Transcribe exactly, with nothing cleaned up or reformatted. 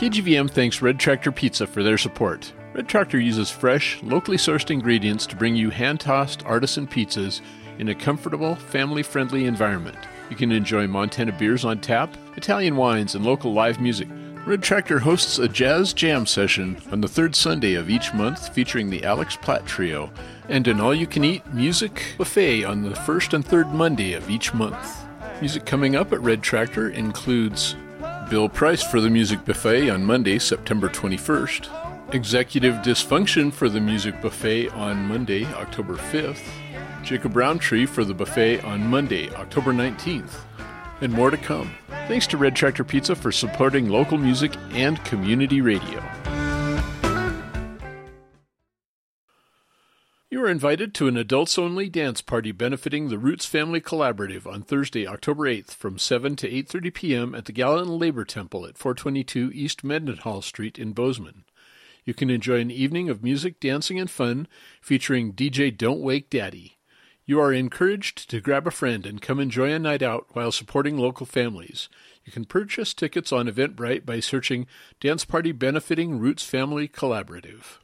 K G V M thanks Red Tractor Pizza for their support. Red Tractor uses fresh, locally sourced ingredients to bring you hand-tossed artisan pizzas in a comfortable, family-friendly environment. You can enjoy Montana beers on tap, Italian wines, and local live music. Red Tractor hosts a jazz jam session on the third Sunday of each month featuring the Alex Platt Trio, and an all-you-can-eat music buffet on the first and third Monday of each month. Music coming up at Red Tractor includes Bill Price for the music buffet on Monday, September twenty-first, Executive Dysfunction for the music buffet on Monday, October fifth, Jacob Roundtree for the buffet on Monday, October nineteenth, and more to come. Thanks to Red Tractor Pizza for supporting local music and community radio. You are invited to an adults-only dance party benefiting the Roots Family Collaborative on Thursday, October eighth from seven to eight thirty p.m. at the Gallatin Labor Temple at four twenty-two East Mendenhall Street in Bozeman. You can enjoy an evening of music, dancing, and fun featuring D J Don't Wake Daddy. You are encouraged to grab a friend and come enjoy a night out while supporting local families. You can purchase tickets on Eventbrite by searching Dance Party Benefiting Roots Family Collaborative.